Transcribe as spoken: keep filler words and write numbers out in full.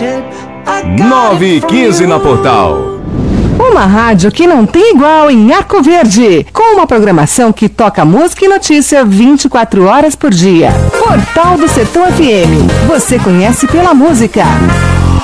nove e quinze na Portal. Uma rádio que não tem igual em Arco Verde, com uma programação que toca música e notícia vinte e quatro horas por dia. Portal do Sertão F M, você conhece pela música.